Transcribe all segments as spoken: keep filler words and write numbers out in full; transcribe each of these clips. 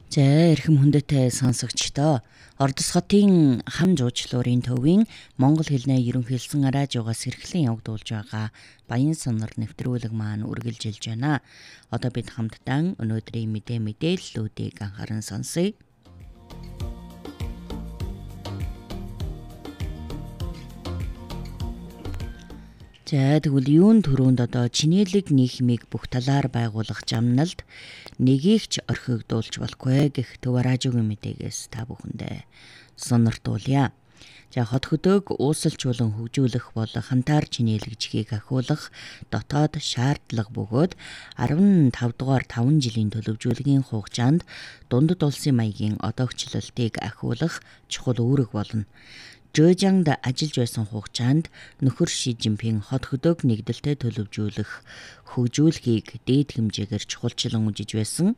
За эрхэм хүндэтэй сонсогчдоо Ордос хотын хам жуучлуурын төвийн Монгол хэлний ерөнхийлсэн радиогоос эрхлэн явагдуулж байгаа Баян сонор нэвтрүүлэг маань үргэлжилж байна. Одоо бид хамтдаа өнөөдрийн мэдээ мэдээллүүдийг анхааран сонсъё. За тэгвэл юун төрөнд одоо чинэлэг нийгмийг бүх талаар байгуулах жамналд нэгийг ч орхигдуулж болохгүй гэх төв радиогийн мэдээгээс та бүхэндээ сониртуулъя. За хот хөдөг уусалжуулан хөгжүүлэх бол хантаар чинэлэгжихийг ахиулах дотоод шаардлага бөгөөд арван тав дугаар таван жилийн төлөвжүүлгийн хугацаанд дундад улсын маягийн одоогчлолтыг ахиулах чухал үүрэг болно. Жожингд ажиллаж байсан хугацаанд нөхөр Ши Жинпин хот хөдөг нэгдэлтэй төлөвжүүлэх хөгжүүлэхийг дээд хэмжээгээр чухалчлан үзэж байсан.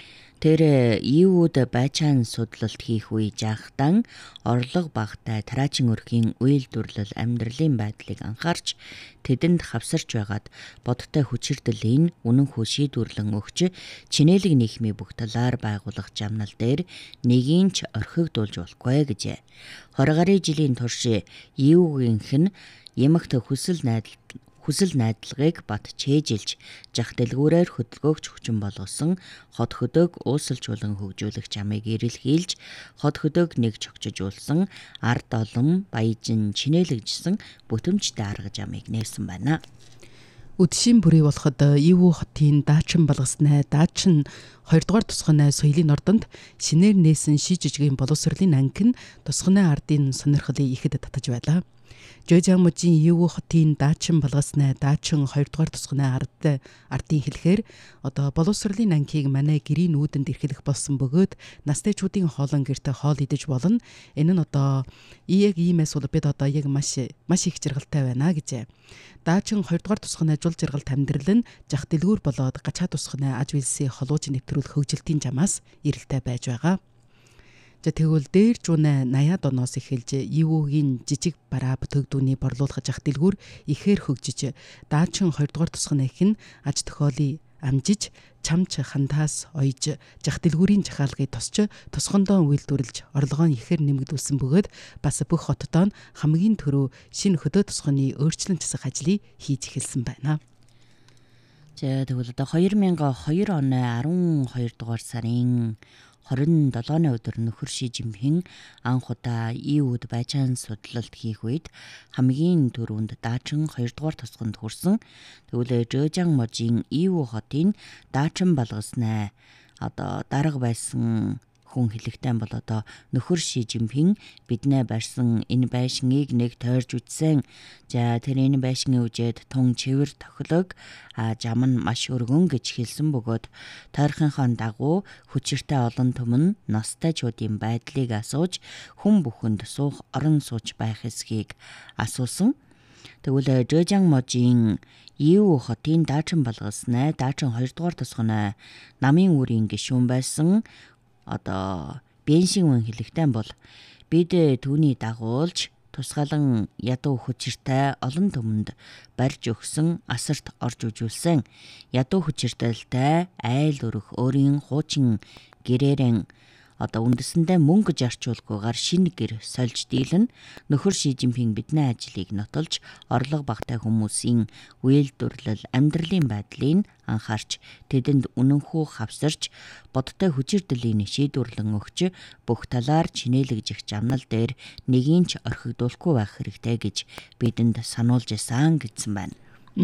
Тэр и юуд байцаан судлалт хийх үе жаахтан орлого багтай тараачин өрхийн үйлдвэрлэл амьдралын байдлыг анхаарч тэдэнд хавсарч байгаад бодтой хүчирдэлийн үнэнхүү шийдвэрлэн өгч чинэлэг нийгмийн бүх талаар байгуулах жамнал дээр нэгийг ч орхигдуулж болохгүй гэжээ. Хорь гаруй жилийн турш и юугийнх нь ямагт хүсэл найдал хүсэл найдлагыг бат чээжилж жах дэлгүүрээр хөдөлгөөгч хүчин болгосон хот хөдөг уусалжуулан хөгжүүлэх жамыг эрэлхийлж хот хөдөг нэг чогчжуулсан ард олон баяжин чинэлэгжсэн бүтэмжтэй арга жамыг нээсэн байна. Үдшийн бүрий болоход Ивүү хотын даачин балгаснай даачин хоёрдугаар тусганы соёлын ордонд шинээр нээсэн ши жижигэн боловсролын анхин тусганы ардын сонирхлыг ихэд татаж байлаа. Жожингмужийн Ивүү хотын даачин балгаснай даачин хоёрдугаар тусганы ард ардын хэлэхээр одоо боловсролын анхийг манай гэрийн нүүдэнд эрхлэх болсон бөгөөд настайчуудын хоолон гэрте хоол идэж болно. Энэ нь одоо яг иймээс бол бид одоо яг маш маш их жаргалтай байна гэжээ. Даачин хоёрдугаар тусганы жул жаргалт амьдрал нь жах дэлгүүр болоод гачаа тусганы аж үйлсийн холууж нэвтрүүлэх хөгжилтийн жамаас эрэлтэй байж байгаа. За тэгвэл дээр жуунаа наяад оноос эхэлж Ивүүгийн жижиг бараа бүтэгдүүний борлуулах жах дэлгүүр ихээр хөгжиж даачин хоёрдугаар тусганы хэн аж тохиолыг амжиж чамч хандаас ойж жах дэлгүүрийн жахаалгыг тосч тусгондоо үйлдвэрлэж орлогоо ихээр нэмэгдүүлсэн бөгөөд бас бүх хотдоо хамгийн түрүү шинэ хөдөө тусганы өөрчлөн засах ажлыг хийж эхэлсэн байна. За тэгвэл одоо хоёр мянган хоёр оны арван хоёр дугаар сарын хорин долооны өдөр нөхөр Ши Жинпин анх удаа и юуд байцаан судлалт хийх үед хамгийн түрүүнд даачин хоёрдугаар тусганд хүрсэн. Тэгвэл Жожингмужийн и юу хотын даачин балгаснай одоо дарга байсан хүн хэлэхтэй бол одоо нөхөр Ши Жинпин биднээ барьсан энэ байшиныг нэг тойрж үтсэн. За тэр энэ байшингийн үжээд тун чивэр тохилог а жам нь маш өргөн гэж хэлсэн бөгөөд тойрхынхон дагуу хүчиртэй олон түмэн ностальчуудын байдлыг асууж хүн бүхэнд суух орон сууч байх эсхийг асуусан. Тэгвэл Жожингмужийн и юу хотын даачин балгаснай даачин хоёрдугаар тусганы намын үрийн гишүүн байсан одоо беншин хэлэхтэй бол бид түүний дагуулж тусгаалan ядуу хүчиртэй олон түмэнд барьж өгсөн асарт орж үжүүлсэн ядуу хүчиртэйлтэй айл өрөх өөрийн хуучин гэрээрэн одоо үндэсэндээ мөнгө зарчуулгүйгээр шинэ гэр сольж дийлэн нөхөр Ши Жинпин бидний ажлыг нотолж орлого багтай хүмүүсийн үйлдвэрлэл амьдралын байдлыг анхаарч тэдэнд үнэнхүү хавсарч бодтой хүчирдэлийн шийдвэрлэн өгч бүх талаар чинэлэгжих жамнал дээр нэгийг ч орхигдуулахгүй байх хэрэгтэй гэж бидэнд сануулж исэн гэсэн байна.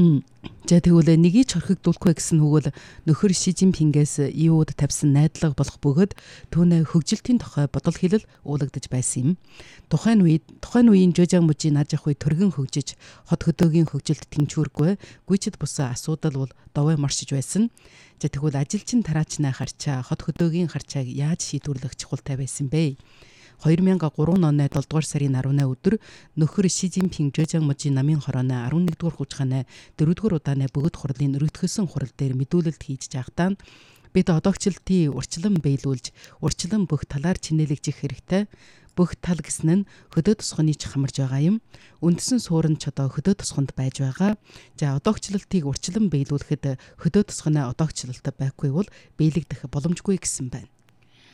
За тэгвэл нэгийг ч орхигдуулахгүй гэсэн үг бол нөхөр Ши Жинпингээс и юуд тавьсан найдлага болох бөгөөд түүнээ хөгжилтийн тухай бодол хэлэл уулагдаж байсан юм. Тухайн үед тухайн үеийн Жожингмужийн аж ахуй төргөн хөгжиж хот хөдөөгийн хөгжилт тэнцвэргүй гүйцэд бус асуудал бол довой моршиж байсан. За тэгвэл ажилчин тараачнаа харчаа хот хөдөөгийн харчааг яаж шийдвэрлэх чухалтай байсан бэ? хоёр мянган гурван оны долдугаар сарын арваны өдөр нөхөр Ши Жинпин Жожингмужийн намын хорооны арван нэгдүгээр хугацааны дөрөвдүгээр удааны бөгөөд хурлын өргөдгсөн хурал дээр мэдүүлэлт хийж байхдаа бид одоогчлолтын урьдчилан биелүүлж урьдчилан бүх талаар чинэлэгжих хэрэгтэй. Бүх тал гэсэн нь хөдөө тусганы ч хамарж байгаа юм. Үндсэн суурин ч одоо хөдөө тусганд байж байгаа. За одоогчлолтыг урьдчилан биелүүлэхэд хөдөө тусганы одоогчлолт байхгүй бол биелэгдэх боломжгүй гэсэн байна.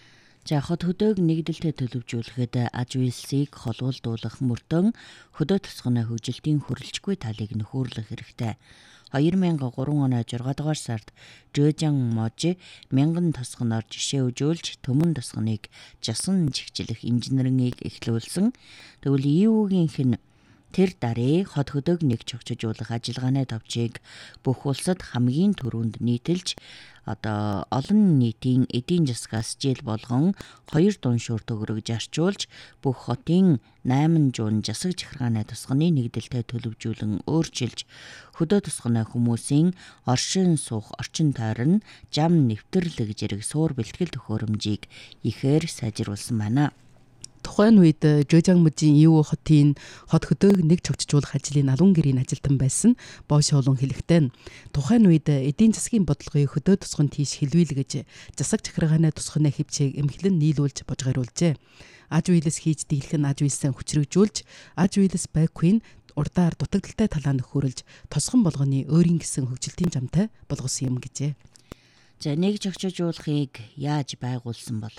За хот хөдөг нэгдэлтэд төлөвжүүлэхэд аж үйлсийг холуулдуулах мөрдөн хөдөө тосгоны хөгжилтийн хүрэлцгүй талыг нөхөрлөх хэрэгтэй. хоёр мянган гурван оны жургаа дугаар сард Жөөжан Можи мянган тосгоноор жишээ өгүүлж төмөн тосгоныг жасан чигчлэх инженерингийг эхлүүлсэн. Тэгвэл и юу-гийнх нь тэр даруй хот хөдөг нэг чогчжуулах ажиллагааны товчийг бүх улсад хамгийн түрүүнд нийтэлж одоо олон нийтийн эдийн засгаас жил болгон хоёр дуншуур төгрөг зарчуулж бүх хотын найман жуун засаг захиргааны тосгоны нэгдэлтэй төлөвжүүлэн өөрчилж хөдөө тосгоны хүмүүсийн оршин суух орчин тойрон зам нэвтрлэг зэрэг суур бэлтгэл төхөөрөмжийг ихээр сайжруулсан байна. Тухайн үед Жөөжан Можийн и юу хотын хот хөдөг нэг чогчжуулах ажлын алуун гэрийн ажилтан байсан Боо Шоулун хэлэхдээ тухайн үед эдийн засгийн бодлогыг хөдөө тосгонд тийш хэлвэлгэж засаг захиргааны тосгоны хөвчийг эмхлэн нийлүүлж божгаруулжээ. Аж үйлс хийж дийлэх нь аж үйлсээ хүчрэгжүүлж аж үйлс байхын урдаар дутагдaltaй талаа нөхөрлж тосгон болгоны өөрийн гэсэн хөгжилтийн замтай болгосон юм гэжээ. За нэг чогчжуулахыг яаж байгуулсан бол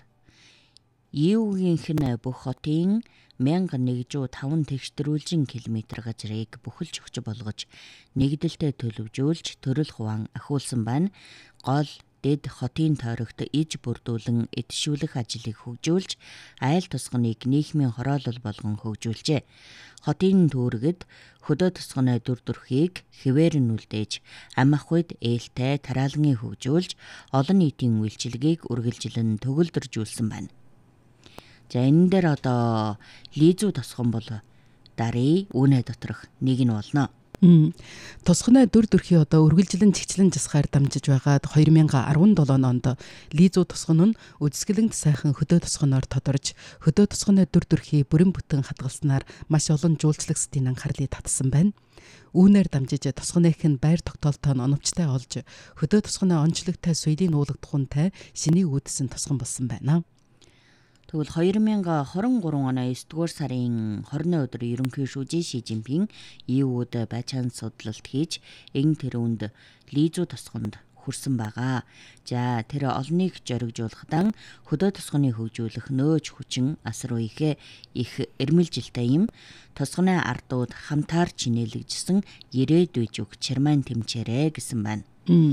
и юу-гийнх нь бүх хотын мянган нэгдүгээр таван тэгштрүүлжин километр газрыг бүхэлж өгч болгож нэгдэлтэд төлөвжүүлж төрөл хуваан ахиулсан байна. Гол дэд хотын тойрогт иж бүрдүүлэн эдшүүлэх ажлыг хөгжүүлж айл тосгоныг нийгмийн хороолол болгон хөгжүүлжээ. Хотын түүргэд хөдөө тосгоны дүр төрхийг хэвээр нь үлдээж ам ахуйд ээлтэй тараалгын хөгжүүлж олон нийтийн үйлчилгээг үргэлжлэн төгөлдржүүлсэн байна. За энэ дээр одоо лизүү тосгон бол даруй үүнэ доторх нэг нь болно. Тосгоны дүр төрхий одоо үргэлжлэн чигчлэн засгаар дамжиж байгаад хоёр мянган арван долоо онд лизүү тосгон нь үдсгэлэнт сайхан хөдөө тосгоноор тодорж хөдөө тосгоны дүр төрхий бүрэн бүтэн хадгалснаар маш олон жуулчлагчдын анхаарлыг татсан байна. Үүнээр дамжиж тосгоных нь байр тогтоолтоо оновчтой олж хөдөө тосгоны онцлогтой соёлын уулах тухантай шинийг үүдсэн тосгон болсон байна. Тэгвэл хоёр мянган хорин гурван оны есдүгээр сарын хорины өдөр ерөнхий шүүжээ Ши Жинпин и юу-д байцаан судлалт хийж эн тэрүүнд лизүү тосгонд хүрсэн байгаа. За тэр олныг зоригжуулахтан хөдөө тосгоны хөгжүүлэх нөөж хүчин асар үеийнхээ их эрмэлжилтэй юм. Тосгоны ардууд хамтаар чинээлэгжсэн ирээдүйж өг чармайн тэмчээрэ гэсэн байна.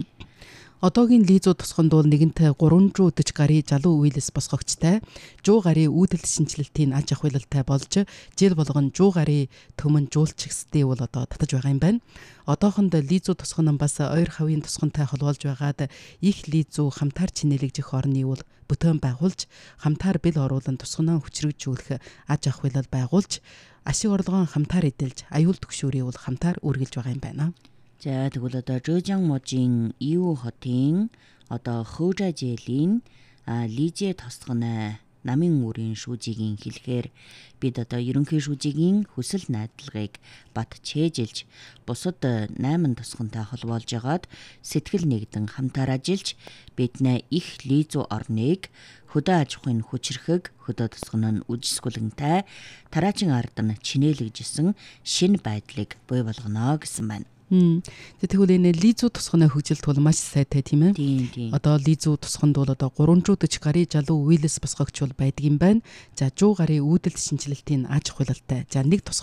Одоогийн лизүү тосгонд бол нэгэнтээ гуравдуй өдөж гарын залуу үйлс босгогчтой жуу гарын үүдэл шинжилэлтийн аж ахуйлалтай болж жил болгон жуу гарын төмөн жуулчгсдээ бол одоо татаж байгаа юм байна. Одоохонд лизүү тосгон нь бас ойр хавийн тосгонтой холбоолж байгаад их лизүү хамтаар чинээлэгжих орны бол бүтээн байгуулж хамтаар бэл оруулан тосгоноо хүчрэгжүүлэх аж ахуйлал байгуулж ашиг орлогоо хамтаар эдэлж аюул түгшүүрийг бол хамтаар үргэлж байгаа юм байна. За тэгвэл одоо Жөөжан Можийн и юу хотын одоо Хөөжа жээлийн лизээ тосгоны намын үрийн шүүжигийн хэлэхээр бид одоо ерөнхий шүүжигийн хүсэл найдлагыг бат чээжилж бусад найман тосгонтой холбоолж агаад сэтгэл нэгдэн хамтаар ажиллаж биднээ их лизүү орныг хөдөө аж ахуйн хүчрэхэг хөдөө тосгон нь үжисгүлэнтэй тараачин ард нь чинээлэгжсэн шинэ байдлыг бий болгоно гэсэн байна. Тэгвэл энэ лизүү тосгоны хөгжилт бол маш сайтай тийм ээ. Тийм тийм. Одоо лизүү тосгонд бол одоо гуравдуй өдөж гарын залуу үйлс босгогч бол байдаг юм байна. За жуу гарын үүдэлт шинжилэлтийн аж ахуйлалтай. За нэг